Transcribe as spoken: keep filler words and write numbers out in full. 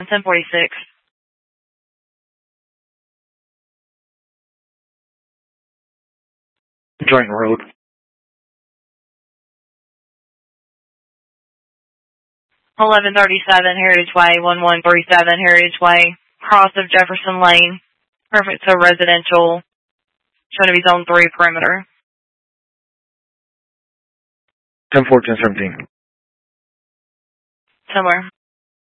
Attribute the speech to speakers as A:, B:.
A: ten forty-six.
B: Joint Road.
A: eleven thirty-seven Heritage Way, eleven thirty-seven Heritage Way, cross of Jefferson Lane. Perfect to residential. Trying to be zone three perimeter.
B: ten fourteen seventeen.
A: Somewhere.